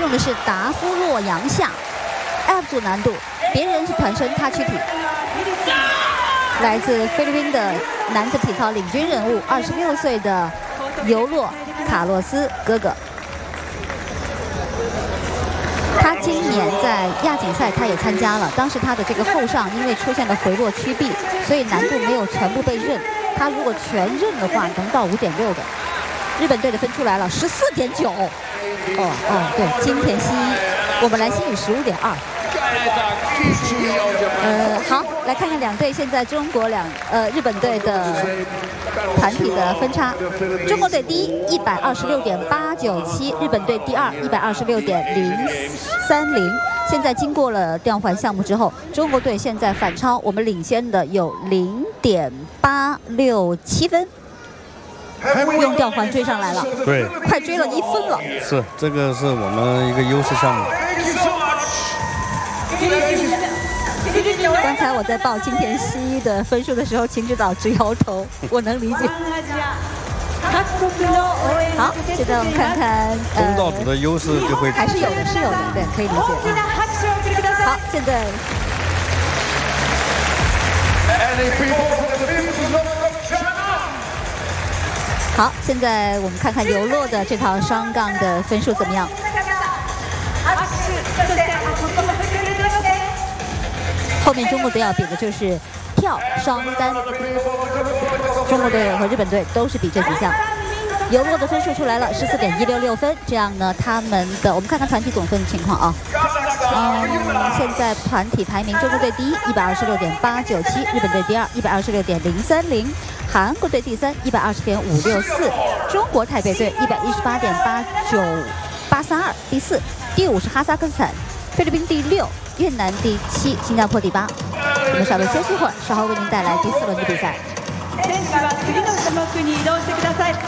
用的是达夫洛阳下 F 组难度，别人是团身他躯体。来自菲律宾的男子体操领军人物，26岁的尤洛卡洛斯哥哥。他今年在亚锦赛他也参加了，当时他的这个后上因为出现了回落屈臂，所以难度没有全部被认。他如果全认的话，能到5.6的。日本队的分出来了14.9。对，金田希一，我们蓝星宇15.2。好，来看看两队现在日本队的团体的分差。中国队第一126.897，日本队第二126.030。现在经过了调换项目之后，中国队现在反超我们领先的有0.867分。用吊环追上来了， 对， 快追了1分了。 是，这个是我们一个优势项目。 刚才我在报金田希一的分数的时候，秦指导直摇头，我能理解。好，现在我们看看东道主的优势就会还是有的，对，可以理解。好，现在。好，现在我们看看尤洛的这套双杠的分数怎么样？后面中国队要比的就是跳双单，中国队和日本队都是比这几项。尤洛的分数出来了14.166分，这样呢，他们的我们看看团体总分的情况啊。现在团体排名，中国队第一126.897，日本队第二126.030。韩国队第三120.564，中国台北队118.89832，第四，第五是哈萨克斯坦，菲律宾第6，越南第7，新加坡第8。我们稍微休息一会儿，稍后为您带来第4轮的比赛。